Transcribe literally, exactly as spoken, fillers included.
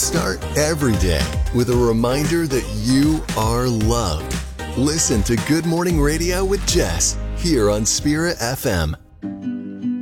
Start every day with a reminder that you are loved. Listen to Good Morning Radio with Jess here on Spirit F M.